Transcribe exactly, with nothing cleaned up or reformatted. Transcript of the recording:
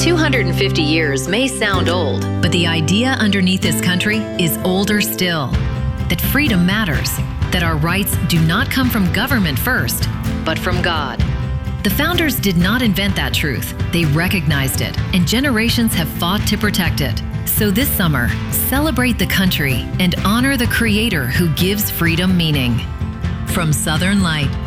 two hundred fifty years may sound old, but the idea underneath this country is older still. That freedom matters, that our rights do not come from government first, but from God. The founders did not invent that truth. They recognized it, and generations have fought to protect it. So this summer, celebrate the country and honor the Creator who gives freedom meaning. From Southern Light,